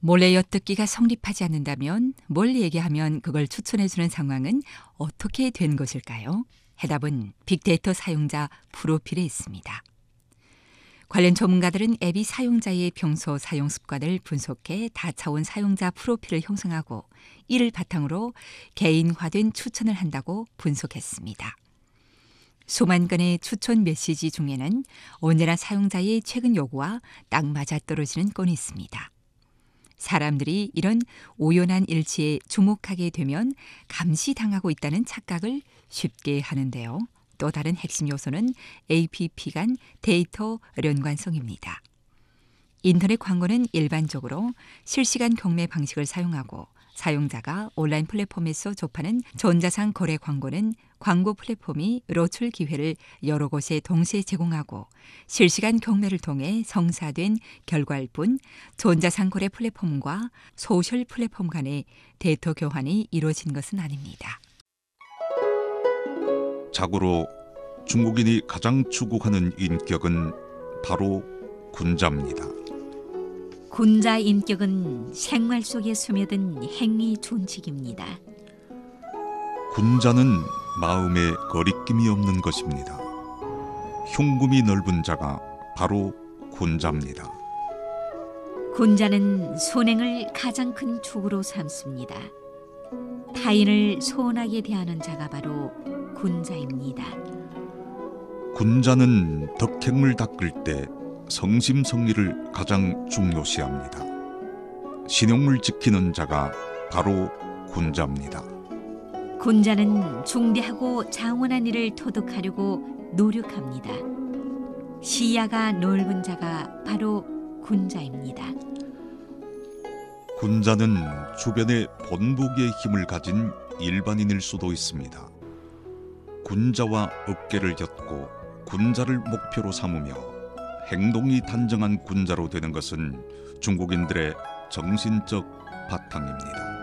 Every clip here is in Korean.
몰래 엿듣기가 성립하지 않는다면 뭘 얘기하면 그걸 추천해주는 상황은 어떻게 된 것일까요? 해답은 빅데이터 사용자 프로필에 있습니다. 관련 전문가들은 앱이 사용자의 평소 사용 습관을 분석해 다차원 사용자 프로필을 형성하고 이를 바탕으로 개인화된 추천을 한다고 분석했습니다. 수만 건의 추천 메시지 중에는 언제나 사용자의 최근 요구와 딱 맞아떨어지는 건이 있습니다. 사람들이 이런 우연한 일치에 주목하게 되면 감시당하고 있다는 착각을 쉽게 하는데요. 또 다른 핵심 요소는 APP 간 데이터 연관성입니다. 인터넷 광고는 일반적으로 실시간 경매 방식을 사용하고 사용자가 온라인 플랫폼에서 접하는 전자상 거래 광고는 광고 플랫폼이 노출 기회를 여러 곳에 동시에 제공하고 실시간 경매를 통해 성사된 결과일 뿐 전자상 거래 플랫폼과 소셜 플랫폼 간의 데이터 교환이 이루어진 것은 아닙니다. 자고로 중국인이 가장 추구하는 인격은 바로 군자입니다. 군자 인격은 생활 속에 스며든 행위 준칙입니다. 군자는 마음에 거리낌이 없는 것입니다. 흉금이 넓은 자가 바로 군자입니다. 군자는 선행을 가장 큰 축으로 삼습니다. 타인을 소원하게 대하는 자가 바로 군자입니다. 군자는 덕행을 닦을 때 성심성의를 가장 중요시합니다. 신용을 지키는 자가 바로 군자입니다. 군자는 중대하고 장원한 일을 터득하려고 노력합니다. 시야가 넓은 자가 바로 군자입니다. 군자는 주변에 본보기의 힘을 가진 일반인일 수도 있습니다. 군자와 어깨를 엮고 군자를 목표로 삼으며 행동이 단정한 군자로 되는 것은 중국인들의 정신적 바탕입니다.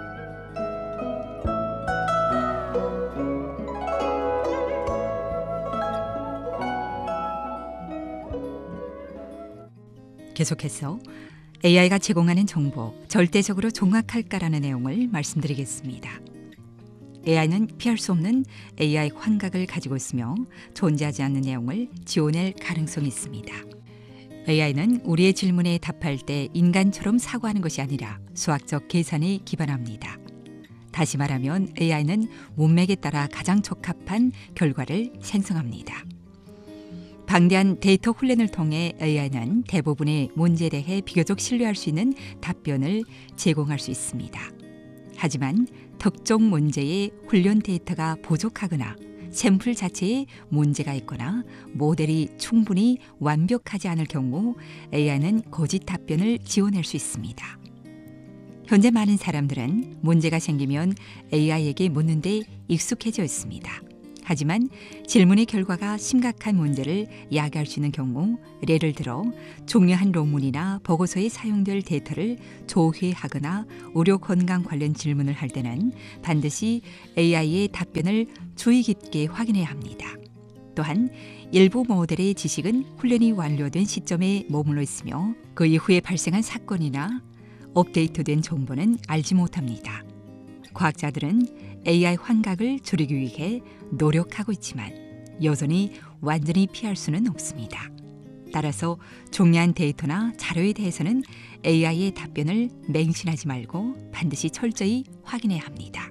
계속해서 AI가 제공하는 정보 절대적으로 정확할까라는 내용을 말씀드리겠습니다. AI는 피할 수 없는 AI 환각을 가지고 있으며 존재하지 않는 내용을 지워낼 가능성이 있습니다. AI는 우리의 질문에 답할 때 인간처럼 사고하는 것이 아니라 수학적 계산에 기반합니다. 다시 말하면 AI는 문맥에 따라 가장 적합한 결과를 생성합니다. 방대한 데이터 훈련을 통해 AI는 대부분의 문제에 대해 비교적 신뢰할 수 있는 답변을 제공할 수 있습니다. 하지만 특정 문제의 훈련 데이터가 부족하거나 샘플 자체에 문제가 있거나 모델이 충분히 완벽하지 않을 경우 AI는 거짓 답변을 지어낼 수 있습니다. 현재 많은 사람들은 문제가 생기면 AI에게 묻는 데 익숙해져 있습니다. 하지만 질문의 결과가 심각한 문제를 야기할 수 있는 경우, 예를 들어 중요한 논문이나 보고서에 사용될 데이터를 조회하거나 의료 건강 관련 질문을 할 때는 반드시 AI의 답변을 주의 깊게 확인해야 합니다. 또한 일부 모델의 지식은 훈련이 완료된 시점에 머물러 있으며 그 이후에 발생한 사건이나 업데이트된 정보는 알지 못합니다. 과학자들은 AI 환각을 줄이기 위해 노력하고 있지만 여전히 완전히 피할 수는 없습니다. 따라서 중요한 데이터나 자료에 대해서는 AI의 답변을 맹신하지 말고 반드시 철저히 확인해야 합니다.